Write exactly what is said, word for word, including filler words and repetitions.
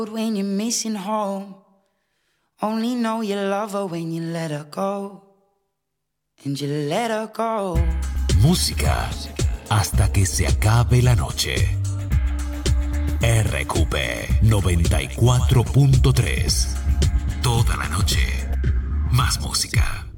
When you're missing home, only know you love her when you let her go. And you let her go. Música hasta que se acabe la noche. R Q P noventa y cuatro punto tres. Toda la noche. Más música.